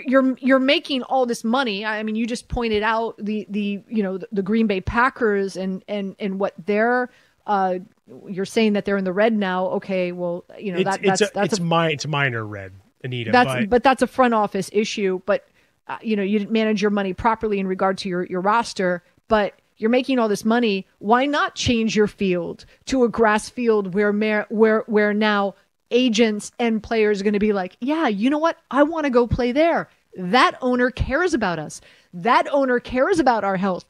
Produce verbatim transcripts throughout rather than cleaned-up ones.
you're you're making all this money. I mean, you just pointed out the the you know the, the Green Bay Packers and and and what they're. Uh, you're saying that they're in the red now. Okay, well, you know it's, that it's that's a, that's it's a, my it's minor red, Anita. That's but, but that's a front office issue. But uh, you know, you didn't manage your money properly in regard to your your roster. But you're making all this money. Why not change your field to a grass field where mer- where where now agents and players are going to be like, yeah, you know what? I want to go play there. That owner cares about us. That owner cares about our health.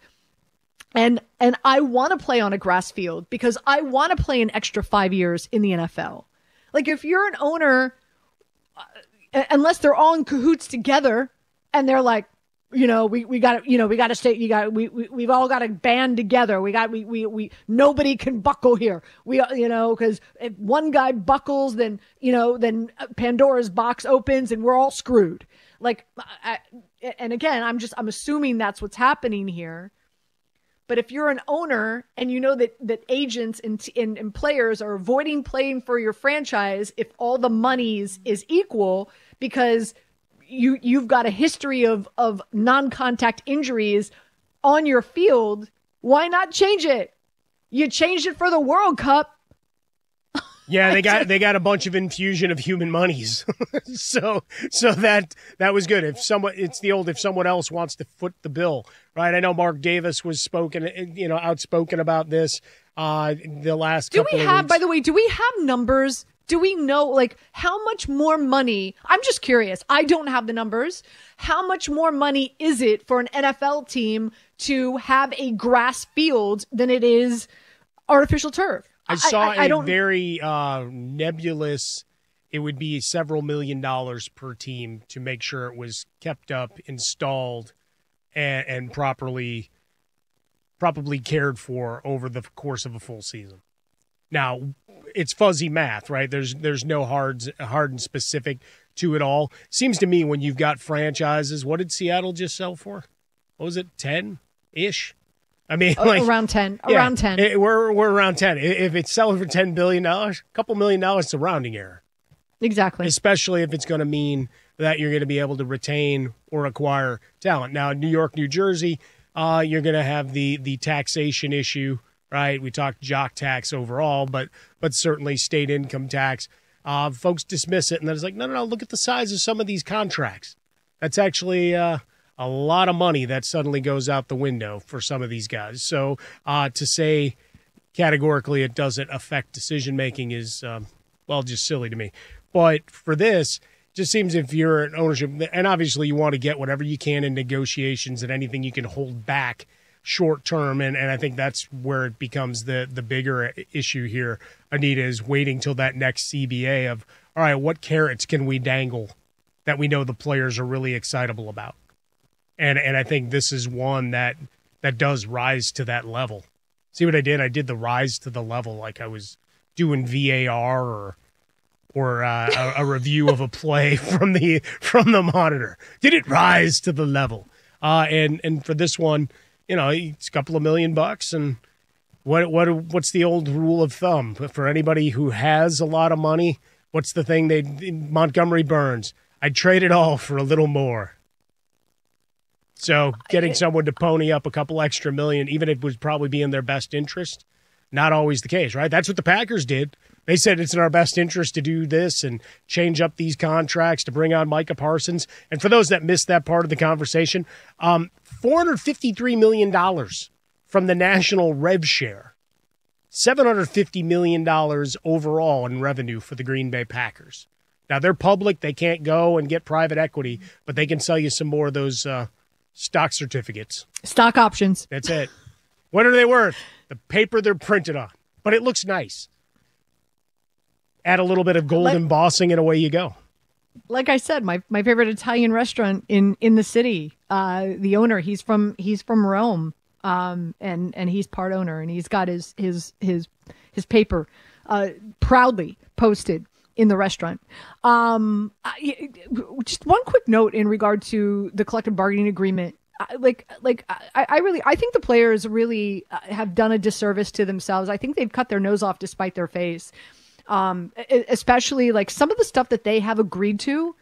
And and I want to play on a grass field because I want to play an extra five years in the N F L. Like if you're an owner, uh, unless they're all in cahoots together and they're like, you know, we, we got to, you know, we got to stay, you got, we, we, we've all got to band together. We got, we, we, we, nobody can buckle here. We, you know, because if one guy buckles, then, you know, then Pandora's box opens and we're all screwed. Like, I, and again, I'm just, I'm assuming that's what's happening here. But if you're an owner and you know that, that agents and, and, and players are avoiding playing for your franchise if all the monies is equal because you, you've got a history of, of non-contact injuries on your field, why not change it? You changed it for the World Cup. Yeah, they got they got a bunch of infusion of human monies, so so that that was good. If someone, it's the old if someone else wants to foot the bill, right? I know Mark Davis was spoken, you know, outspoken about this. Uh, the last do couple we of have? weeks. By the way, do we have numbers? Do we know like how much more money? I'm just curious. I don't have the numbers. How much more money is it for an N F L team to have a grass field than it is artificial turf? I saw I, I, I a don't... very uh, nebulous, it would be several million dollars per team to make sure it was kept up, installed, and, and properly probably cared for over the course of a full season. Now, it's fuzzy math, right? There's there's no hard, hard and specific to it all. Seems to me when you've got franchises, what did Seattle just sell for? What was it, ten-ish? I mean, like, around ten. Yeah, around ten. It, we're we're around ten. If it's selling for ten billion dollars, a couple million dollars, it's a rounding error. Exactly. Especially if it's going to mean that you're going to be able to retain or acquire talent. Now, in New York, New Jersey, uh, you're going to have the the taxation issue, right? We talked jock tax overall, but but certainly state income tax. Uh, folks dismiss it, and then it's like, no, no, no. Look at the size of some of these contracts. That's actually uh, a lot of money that suddenly goes out the window for some of these guys. So uh, to say categorically it doesn't affect decision-making is, um, well, just silly to me. But for this, it just seems if you're an ownership, and obviously you want to get whatever you can in negotiations and anything you can hold back short-term, and, and I think that's where it becomes the, the bigger issue here, Anita, is waiting till that next C B A of, all right, what carrots can we dangle that we know the players are really excitable about? And and I think this is one that that does rise to that level. See what I did? I did the rise to the level like I was doing V A R or or uh, a, a review of a play from the from the monitor. Did it rise to the level? Uh, and and for this one, you know, it's a couple of million bucks. And what what what's the old rule of thumb for anybody who has a lot of money? What's the thing they Montgomery Burns? I'd trade it all for a little more. So getting someone to pony up a couple extra million, even if it would probably be in their best interest, not always the case, right? That's what the Packers did. They said it's in our best interest to do this and change up these contracts to bring on Micah Parsons. And for those that missed that part of the conversation, um, four hundred fifty-three million dollars from the national rev share, seven hundred fifty million dollars overall in revenue for the Green Bay Packers. Now, they're public. They can't go and get private equity, but they can sell you some more of those uh, stock certificates. Stock options. That's it. What are they worth? The paper they're printed on. But it looks nice. Add a little bit of gold like, embossing and away you go. Like I said, my, my favorite Italian restaurant in, in the city, uh, the owner, he's from he's from Rome, um, and, and he's part owner, and he's got his his his his paper uh, proudly posted in the restaurant. Um, I, just one quick note in regard to the collective bargaining agreement. I, like, like I, I really, I think the players really have done a disservice to themselves. I think they've cut their nose off despite their face. Um, especially like some of the stuff that they have agreed to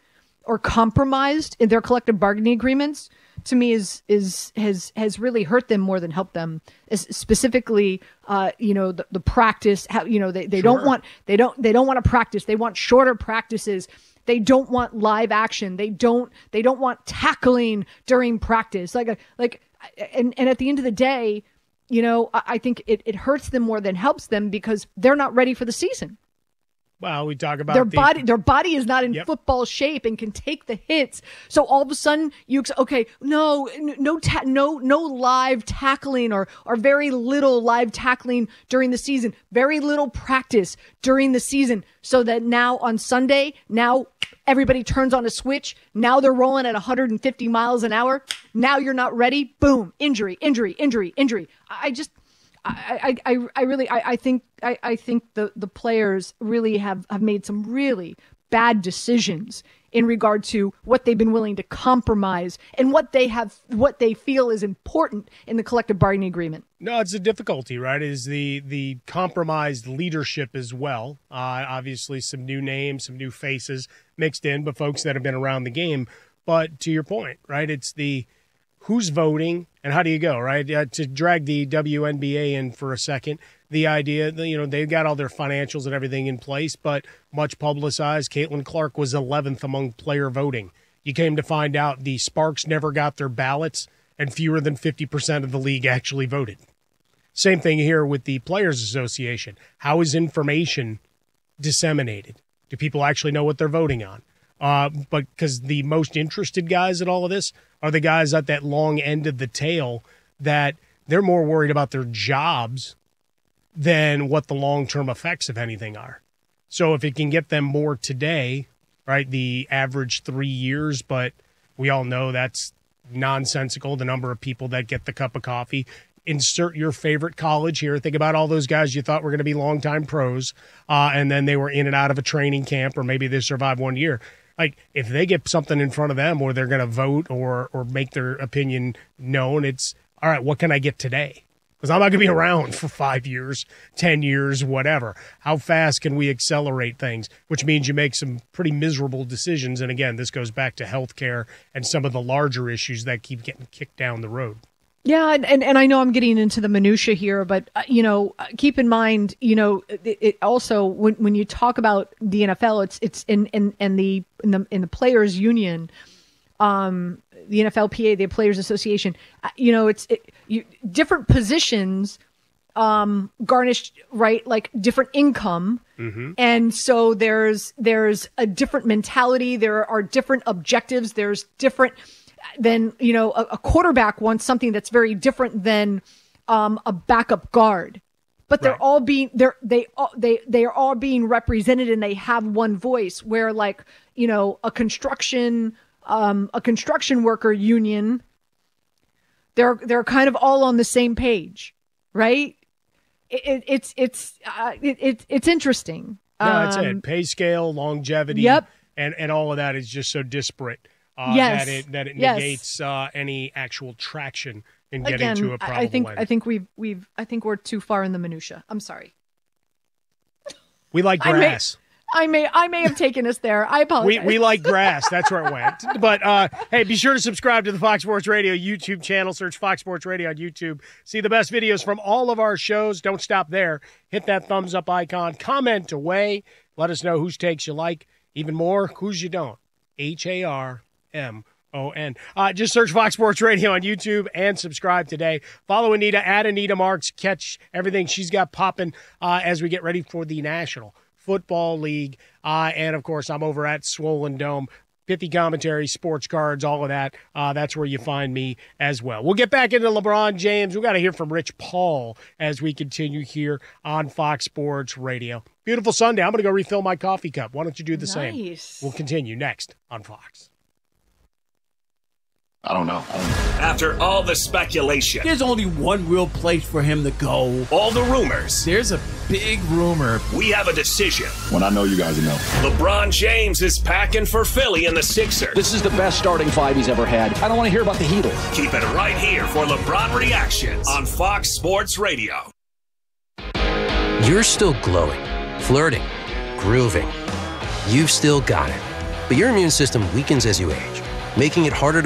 or compromised in their collective bargaining agreements, to me is is has has really hurt them more than helped them. As specifically, uh, you know, the, the practice. How you know they, they sure. don't want they don't they don't want to practice. They want shorter practices. They don't want live action. They don't they don't want tackling during practice. Like a, like and and at the end of the day, you know, I, I think it, it hurts them more than helps them because they're not ready for the season. Well, we talk about their the, body. Their body is not in yep. football shape and can take the hits. So all of a sudden, you okay? No, no, ta- no, no live tackling or or very little live tackling during the season. Very little practice during the season. So that now on Sunday, now everybody turns on a switch. Now they're rolling at one hundred fifty miles an hour. Now you're not ready. Boom! Injury, injury, injury, injury. I just. I, I, I really I, I think I, I think the, the players really have, have made some really bad decisions in regard to what they've been willing to compromise and what they have what they feel is important in the collective bargaining agreement. No, it's a difficulty, right? Is the the compromised leadership as well. Uh, obviously, some new names, some new faces mixed in, but folks that have been around the game. But to your point, right? It's the who's voting and how do you go, right? Uh, to drag the W N B A in for a second, the idea that, you know, they've got all their financials and everything in place, but much publicized, Caitlin Clark was eleventh among player voting. You came to find out the Sparks never got their ballots and fewer than fifty percent of the league actually voted. Same thing here with the Players Association. How is information disseminated? Do people actually know what they're voting on? Uh, but because the most interested guys in all of this are the guys at that long end of the tail that they're more worried about their jobs than what the long-term effects of anything are. So if it can get them more today, right, the average three years, but we all know that's nonsensical, the number of people that get the cup of coffee. Insert your favorite college here. Think about all those guys you thought were going to be longtime pros, uh, and then they were in and out of a training camp, or maybe they survived one year. Like, if they get something in front of them where they're going to vote or or make their opinion known, it's, all right, what can I get today? Because I'm not going to be around for five years, ten years, whatever. How fast can we accelerate things? Which means you make some pretty miserable decisions. And, again, this goes back to healthcare and some of the larger issues that keep getting kicked down the road. Yeah, and, and, and I know I'm getting into the minutia here, but, uh, you know, keep in mind, you know, it, it also, when when you talk about the N F L, it's it's in, in, in, the, in, the, in the Players Union, um, the N F L P A, the Players Association, uh, you know, it's it, you, different positions um, garnished, right, like different income. Mm-hmm. And so there's there's a different mentality. There are different objectives. There's different... Then, you know, a, a quarterback wants something that's very different than um, a backup guard, but they're right. all being they're they all they they are all being represented and they have one voice. Where, like, you know, a construction um, a construction worker union, they're they're kind of all on the same page, right? It, it, it's it's uh, it, it it's interesting. No, that's um, it. Pay scale, longevity, yep. and and all of that is just so disparate. Uh, yes. That it that it yes. negates uh, any actual traction in getting Again, to a probable I think end. I think we've we've I think we're too far in the minutia. I'm sorry. We like grass. I may I may, I may have taken us there. I apologize. We we like grass. That's where it went. But uh, hey, be sure to subscribe to the Fox Sports Radio YouTube channel. Search Fox Sports Radio on YouTube. See the best videos from all of our shows. Don't stop there. Hit that thumbs up icon. Comment away. Let us know whose takes you like. Even more, whose you don't. H A R M O N. Uh, just search Fox Sports Radio on YouTube and subscribe today. Follow Anita at Anita Marks. Catch everything she's got popping uh, as we get ready for the National Football League. Uh, and, of course, I'm over at Swollen Dome. Pithy commentary, sports cards, all of that. Uh, that's where you find me as well. We'll get back into LeBron James. We've got to hear from Rich Paul as we continue here on Fox Sports Radio. Beautiful Sunday. I'm going to go refill my coffee cup. Why don't you do the nice. same? We'll continue next on Fox. I don't know. I don't know. After all the speculation, there's only one real place for him to go. All the rumors. There's a big rumor. We have a decision. When I know, you guys know. LeBron James is packing for Philly and the Sixers. This is the best starting five he's ever had. I don't want to hear about the Heatles. Keep it right here for LeBron Reactions on Fox Sports Radio. You're still glowing, flirting, grooving. You've still got it. But your immune system weakens as you age, making it harder to